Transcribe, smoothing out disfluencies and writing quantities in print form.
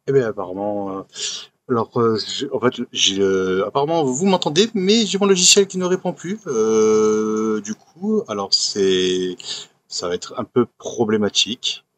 Eh bien, apparemment, en fait, apparemment, vous m'entendez, mais j'ai mon logiciel qui ne répond plus. Du coup, alors ça va être un peu problématique.